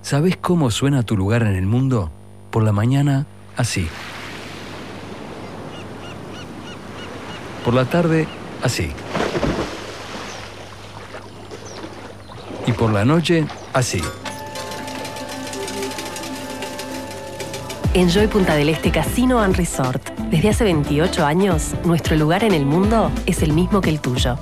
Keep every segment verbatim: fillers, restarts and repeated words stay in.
¿Sabés cómo suena tu lugar en el mundo? Por la mañana, así. Por la tarde, así. Y por la noche, así. Enjoy Punta del Este Casino and Resort. Desde hace veintiocho años, nuestro lugar en el mundo es el mismo que el tuyo.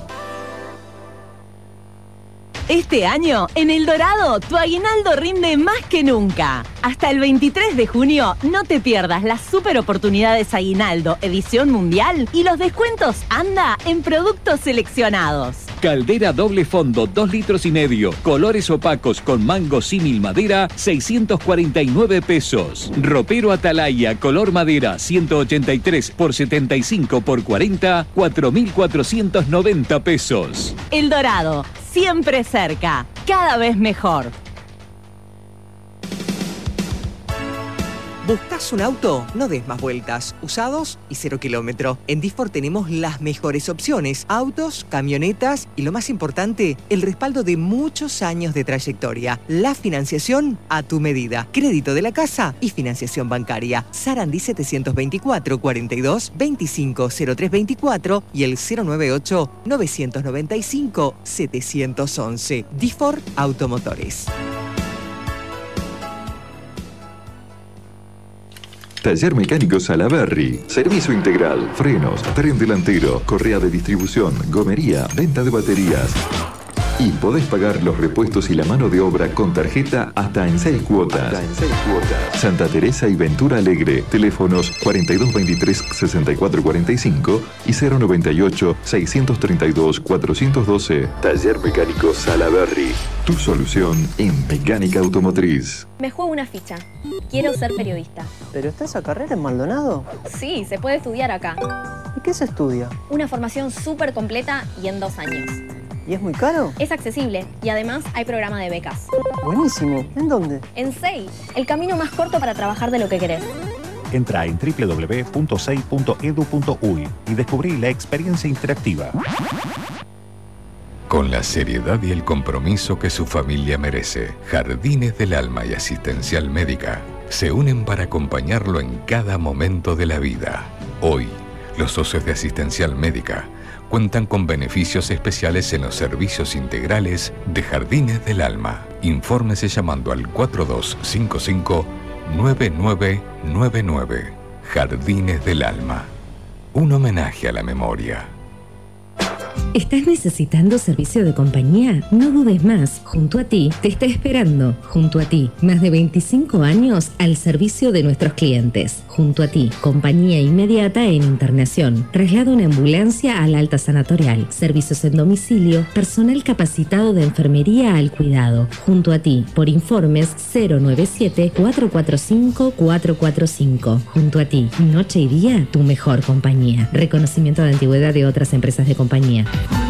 Este año, en El Dorado, tu aguinaldo rinde más que nunca. Hasta el veintitrés de junio, no te pierdas las super oportunidades Aguinaldo Edición Mundial y los descuentos Anda en productos seleccionados. Caldera doble fondo, dos litros y medio. Colores opacos con mango símil madera, seiscientos cuarenta y nueve pesos. Ropero Atalaya, color madera, ciento ochenta y tres por setenta y cinco por cuarenta, cuatro mil cuatrocientos noventa pesos. El Dorado, siempre cerca, cada vez mejor. ¿Buscas un auto? No des más vueltas. Usados y cero kilómetro. En Disfor tenemos las mejores opciones. Autos, camionetas y lo más importante, el respaldo de muchos años de trayectoria. La financiación a tu medida. Crédito de la casa y financiación bancaria. Sarandí setecientos veinticuatro, cuarenta y dos, veinticinco, cero tres veinticuatro y el cero noventa y ocho, novecientos noventa y cinco, setecientos once. Disfor Automotores. Taller Mecánico Salaberry. Servicio integral, frenos, tren delantero, correa de distribución, gomería, venta de baterías. Y podés pagar los repuestos y la mano de obra con tarjeta hasta en seis cuotas. Hasta en seis cuotas. Santa Teresa y Ventura Alegre. Teléfonos cuarenta y dos veintitrés, sesenta y cuatro cuarenta y cinco y cero noventa y ocho, seiscientos treinta y dos, cuatrocientos doce. Taller Mecánico Salaberry. Tu solución en mecánica automotriz. Me juego una ficha. Quiero ser periodista. ¿Pero está esa carrera en Maldonado? Sí, se puede estudiar acá. ¿Y qué se estudia? Una formación súper completa y en dos años. ¿Y es muy caro? Es accesible y además hay programa de becas. Buenísimo. ¿En dónde? En S E I, el camino más corto para trabajar de lo que querés. Entra en doble u doble u doble u punto s e i punto e d u punto u y y descubrí la experiencia interactiva. Con la seriedad y el compromiso que su familia merece, Jardines del Alma y Asistencial Médica se unen para acompañarlo en cada momento de la vida. Hoy, los socios de Asistencial Médica cuentan con beneficios especiales en los servicios integrales de Jardines del Alma. Infórmese llamando al cuatro dos cinco cinco, nueve nueve nueve nueve. Jardines del Alma. Un homenaje a la memoria. ¿Estás necesitando servicio de compañía? No dudes más. Junto a ti te está esperando. Junto a ti, más de veinticinco años al servicio de nuestros clientes. Junto a ti, compañía inmediata en internación. Traslado en ambulancia al alta sanatorial. Servicios en domicilio. Personal capacitado de enfermería al cuidado. Junto a ti, por informes cero nueve siete, cuatro cuatro cinco, cuatro cuatro cinco. Junto a ti, noche y día, tu mejor compañía. Reconocimiento de antigüedad de otras empresas de compañía.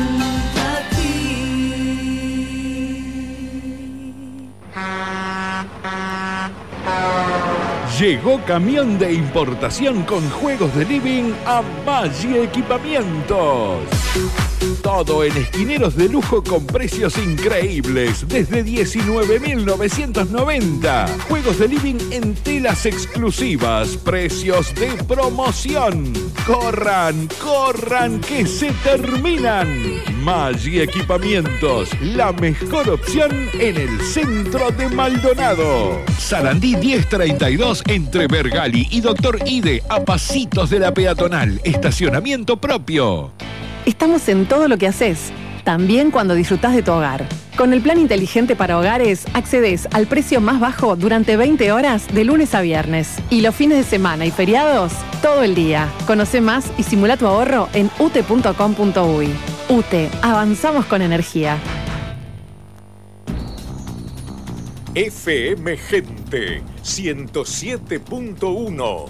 Llegó camión de importación con juegos de living a Maggi Equipamientos. Todo en esquineros de lujo con precios increíbles, desde diecinueve mil novecientos noventa. Juegos de living en telas exclusivas, precios de promoción. ¡Corran, corran, que se terminan! Maggi Equipamientos, la mejor opción en el centro de Maldonado. Sarandí diez treinta y dos entre Bergali y Doctor Ide, a pasitos de la peatonal. Estacionamiento propio. Estamos en todo lo que haces, también cuando disfrutás de tu hogar. Con el plan inteligente para hogares, accedes al precio más bajo durante veinte horas de lunes a viernes. Y los fines de semana y feriados, todo el día. Conoce más y simula tu ahorro en u t punto com punto u y. UTE, avanzamos con energía. F M Gente ciento siete punto uno.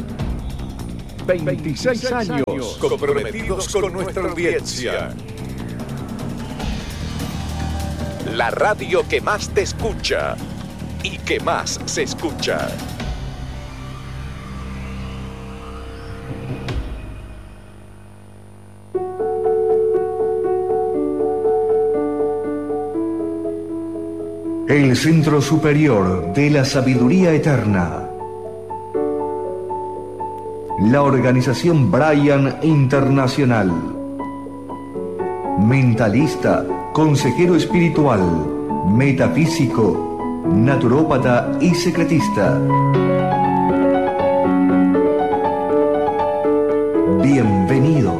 veintiséis años comprometidos con nuestra audiencia. La radio que más te escucha y que más se escucha. El Centro Superior de la Sabiduría Eterna. La organización Brian Internacional. Mentalista, consejero espiritual, metafísico, naturópata y secretista. Bienvenidos.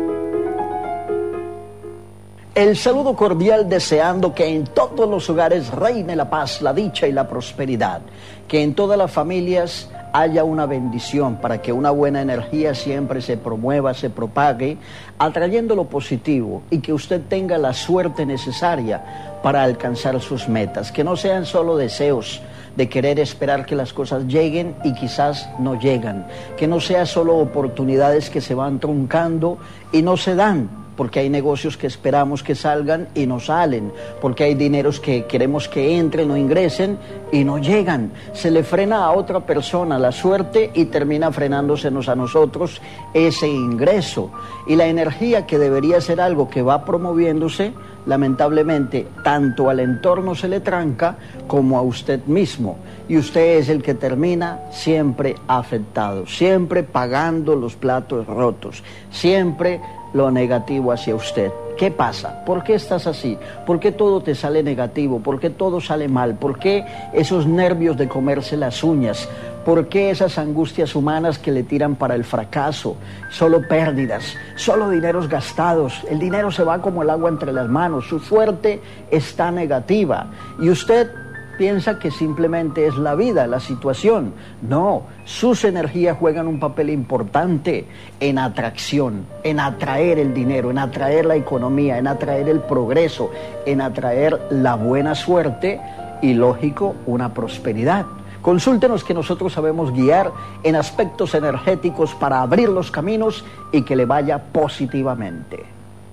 El saludo cordial deseando que en todos los hogares reine la paz, la dicha y la prosperidad. Que en todas las familias haya una bendición para que una buena energía siempre se promueva, se propague, atrayendo lo positivo y que usted tenga la suerte necesaria para alcanzar sus metas. Que no sean solo deseos de querer esperar que las cosas lleguen y quizás no llegan. Que no sean solo oportunidades que se van truncando y no se dan. Porque hay negocios que esperamos que salgan y no salen, porque hay dineros que queremos que entren o ingresen y no llegan. Se le frena a otra persona la suerte y termina frenándosenos a nosotros ese ingreso. Y la energía, que debería ser algo que va promoviéndose, lamentablemente tanto al entorno se le tranca como a usted mismo. Y usted es el que termina siempre afectado, siempre pagando los platos rotos, siempre lo negativo hacia usted. ¿Qué pasa? ¿Por qué estás así? ¿Por qué todo te sale negativo? ¿Por qué todo sale mal? ¿Por qué esos nervios de comerse las uñas? ¿Por qué esas angustias humanas que le tiran para el fracaso? Solo pérdidas, solo dineros gastados. El dinero se va como el agua entre las manos. Su suerte está negativa. Y usted piensa que simplemente es la vida, la situación. No, sus energías juegan un papel importante en atracción, en atraer el dinero, en atraer la economía, en atraer el progreso, en atraer la buena suerte y, lógico, una prosperidad. Consúltenos, que nosotros sabemos guiar en aspectos energéticos para abrir los caminos y que le vaya positivamente.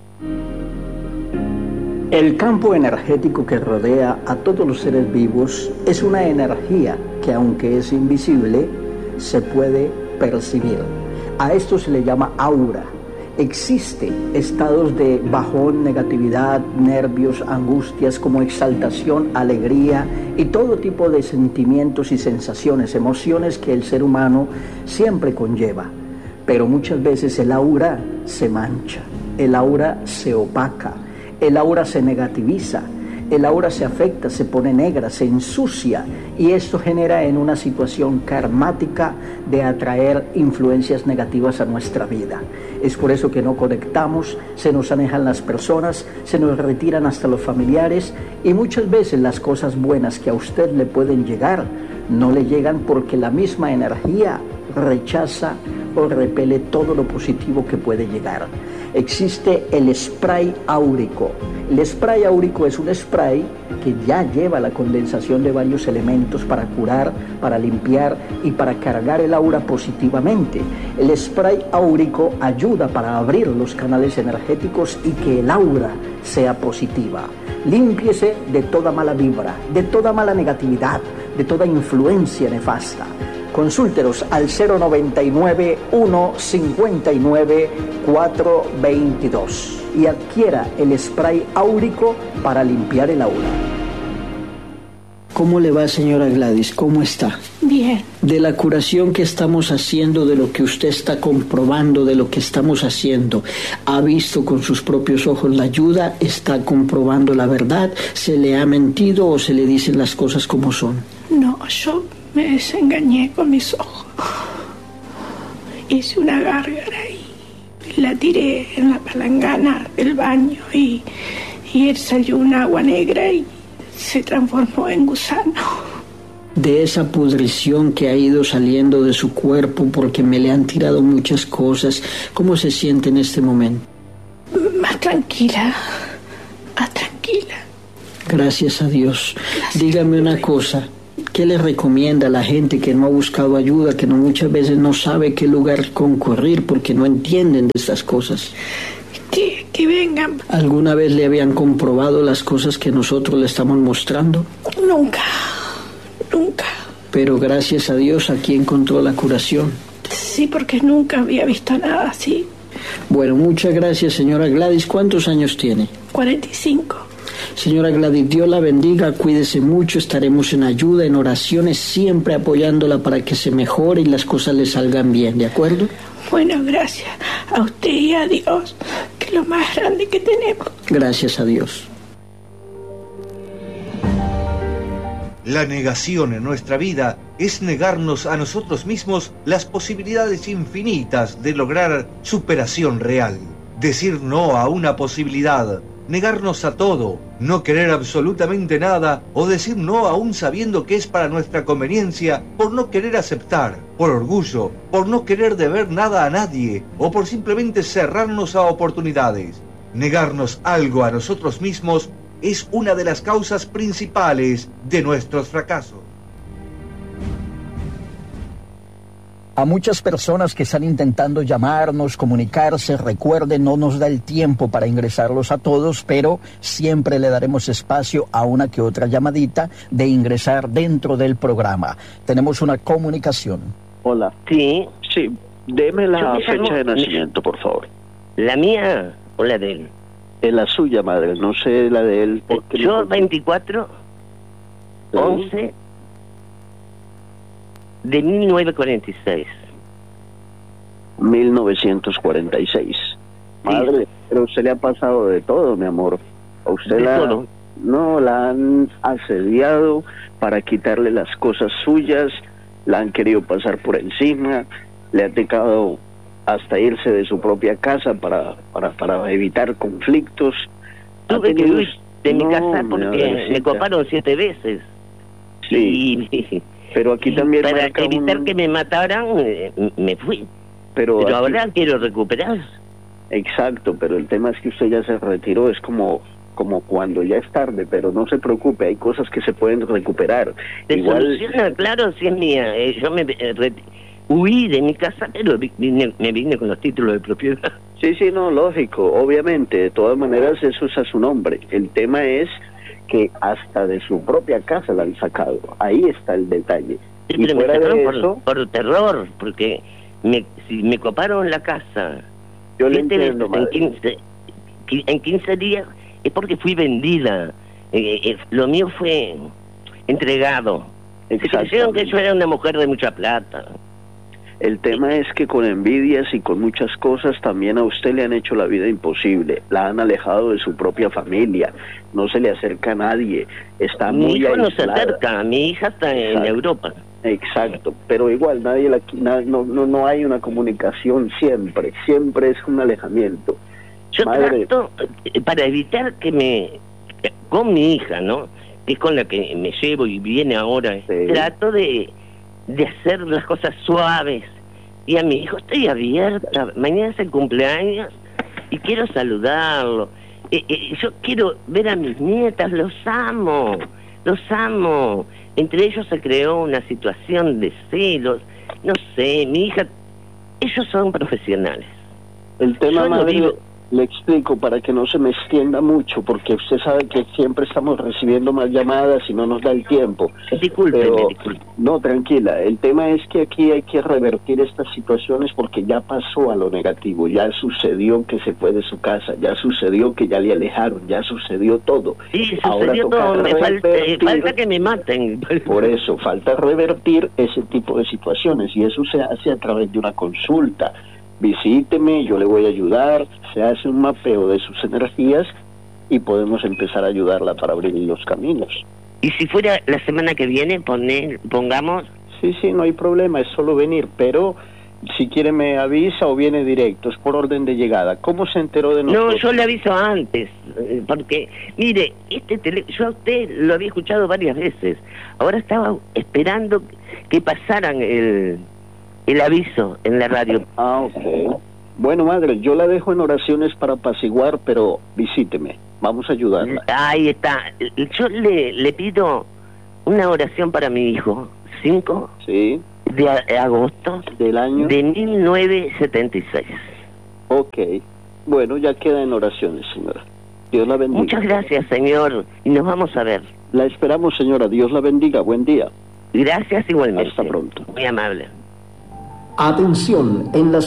El campo energético que rodea a todos los seres vivos es una energía que, aunque es invisible, se puede percibir. A esto se le llama aura. Existen estados de bajón, negatividad, nervios, angustias, como exaltación, alegría y todo tipo de sentimientos y sensaciones, emociones que el ser humano siempre conlleva. Pero muchas veces el aura se mancha, el aura se opaca, el aura se negativiza, el aura se afecta, se pone negra, se ensucia, y esto genera en una situación karmática de atraer influencias negativas a nuestra vida. Es por eso que no conectamos, se nos alejan las personas, se nos retiran hasta los familiares, y muchas veces las cosas buenas que a usted le pueden llegar no le llegan porque la misma energía rechaza o repele todo lo positivo que puede llegar. Existe el spray áurico. El spray áurico es un spray que ya lleva la condensación de varios elementos para curar, para limpiar y para cargar el aura positivamente. El spray áurico ayuda para abrir los canales energéticos y que el aura sea positiva. Límpiese de toda mala vibra, de toda mala negatividad, de toda influencia nefasta. Consúltenos al cero noventa y nueve, uno cincuenta y nueve, cuatro veintidós y adquiera el spray áurico para limpiar el aura. ¿Cómo le va, señora Gladys? ¿Cómo está? Bien. De la curación que estamos haciendo, de lo que usted está comprobando, de lo que estamos haciendo, ¿ha visto con sus propios ojos la ayuda? ¿Está comprobando la verdad? ¿Se le ha mentido o se le dicen las cosas como son? No, yo me desengañé con mis ojos. Hice una gárgara y la tiré en la palangana del baño y, y él salió un agua negra y se transformó en gusano. De esa pudrición que ha ido saliendo de su cuerpo porque me le han tirado muchas cosas, ¿cómo se siente en este momento? Más tranquila, más tranquila. Gracias a Dios. Gracias. Dígame una cosa. ¿Qué le recomienda a la gente que no ha buscado ayuda, que no, muchas veces no sabe qué lugar concurrir porque no entienden de estas cosas? Que, que vengan. ¿Alguna vez le habían comprobado las cosas que nosotros le estamos mostrando? Nunca, nunca. Pero gracias a Dios aquí encontró la curación. Sí, porque nunca había visto nada así. Bueno, muchas gracias, señora Gladys. ¿Cuántos años tiene? cuarenta y cinco. Señora Gladys, Dios la bendiga, cuídese mucho, estaremos en ayuda, en oraciones, siempre apoyándola para que se mejore y las cosas le salgan bien, ¿de acuerdo? Bueno, gracias a usted y a Dios, que es lo más grande que tenemos. Gracias a Dios. La negación en nuestra vida es negarnos a nosotros mismos las posibilidades infinitas de lograr superación real. Decir no a una posibilidad, negarnos a todo, no querer absolutamente nada o decir no aún sabiendo que es para nuestra conveniencia por no querer aceptar, por orgullo, por no querer deber nada a nadie o por simplemente cerrarnos a oportunidades. Negarnos algo a nosotros mismos es una de las causas principales de nuestros fracasos. A muchas personas que están intentando llamarnos, comunicarse, recuerden, no nos da el tiempo para ingresarlos a todos, pero siempre le daremos espacio a una que otra llamadita de ingresar dentro del programa. Tenemos una comunicación. Hola. Sí. Sí, deme la Yo me llamo- fecha de nacimiento, por favor. ¿La mía o la de él? Es la suya, madre, no sé la de él. Porque Yo veinticuatro, ¿Sí? once de mil novecientos cuarenta y seis. mil novecientos cuarenta y seis. Madre, pero usted le ha pasado de todo, mi amor. A usted ¿De la, todo? no, la han asediado para quitarle las cosas suyas, la han querido pasar por encima, le ha tocado hasta irse de su propia casa para para, para evitar conflictos. Tuve Ha que tenido- huir de mi No, casa mi porque me madrecita. coparon siete veces. Sí, Y- pero aquí y también para marca evitar un- que me mataran, eh, me fui. Pero, Pero aquí- ahora quiero recuperar. Exacto, pero el tema es que usted ya se retiró, es como como cuando ya es tarde, pero no se preocupe, hay cosas que se pueden recuperar. Se Igual, soluciona, claro, si es mía. Eh, yo me eh, re- huí de mi casa, pero vi- vine- me vine con los títulos de propiedad. sí, sí, no, lógico, obviamente, de todas maneras eso es a su nombre. El tema es que hasta de su propia casa la han sacado, ahí está el detalle. Sí, Y pero me fuera sacaron de por, eso, por terror, porque me, si me coparon la casa yo le siete entiendo, veces en madre. quince, qui- en quince días, es porque fui vendida. Eh, eh, lo mío fue entregado. Se creyeron que yo era una mujer de mucha plata. El tema es que con envidias y con muchas cosas también a usted le han hecho la vida imposible, la han alejado de su propia familia, no se le acerca a nadie, está Mi muy hijo no se aislada. acerca, mi hija está en Exacto. Europa. Exacto, pero igual nadie la, na- no, no, no hay una comunicación siempre, siempre es un alejamiento. Yo Madre, trato, eh, para evitar que me, que- con mi hija, ¿no? Que es con la que me llevo y viene ahora, trato de, de hacer las cosas suaves. Y a mi hijo estoy abierta, mañana es el cumpleaños y quiero saludarlo. Eh, eh, yo quiero ver a mis nietas, los amo, los amo. Entre ellos se creó una situación de celos, no sé, mi hija, ellos son profesionales. el tema, Yo no madre, vivo- le explico para que no se me extienda mucho, porque usted sabe que siempre estamos recibiendo más llamadas y no nos da el tiempo. Discúlpeme, Pero, discúlpeme. no, tranquila, el tema es que aquí hay que revertir estas situaciones porque ya pasó a lo negativo, ya sucedió que se fue de su casa, ya sucedió que ya le alejaron, ya sucedió todo. Sí, Ahora sucedió toca todo, me falta, eh, revertir. falta que me maten. Por eso, falta revertir ese tipo de situaciones y eso se hace a través de una consulta. Visíteme, yo le voy a ayudar, se hace un mapeo de sus energías y podemos empezar a ayudarla para abrir los caminos. Y si fuera la semana que viene, poner, pongamos... Sí, sí, no hay problema, es solo venir, pero si quiere me avisa o viene directo, es por orden de llegada. ¿Cómo se enteró de No, nosotros? yo le aviso antes, eh, porque, mire, este tele... yo a usted lo había escuchado varias veces. Ahora estaba esperando que pasaran el, el aviso en la radio. Ah, ok. Bueno, madre, yo la dejo en oraciones para apaciguar, pero visíteme, vamos a ayudarla. Ahí está. Yo le, le pido una oración para mi hijo, cinco Sí. de a- agosto del año de mil novecientos setenta y seis. Ok. Bueno, ya queda en oraciones, señora. Dios la bendiga. Muchas gracias, señor, y nos vamos a ver. La esperamos, señora. Dios la bendiga. Buen día. Gracias igualmente. Hasta pronto. Muy amable. Atención, en las